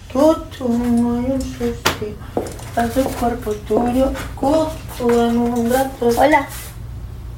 no hay un suspiro. A tu cuerpo tuyo, en un rato. Hola.